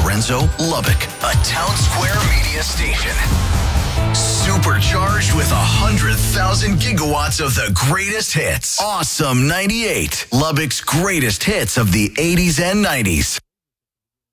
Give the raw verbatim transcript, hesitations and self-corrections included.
Lorenzo, Lubbock, a Town Square media station. Supercharged with one hundred thousand gigawatts of the greatest hits. Awesome ninety-eight, Lubbock's greatest hits of the eighties and nineties.